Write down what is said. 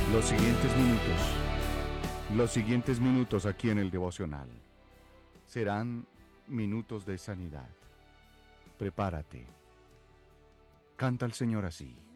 Los siguientes minutos aquí en el devocional serán minutos de sanidad. Prepárate. Canta al Señor así.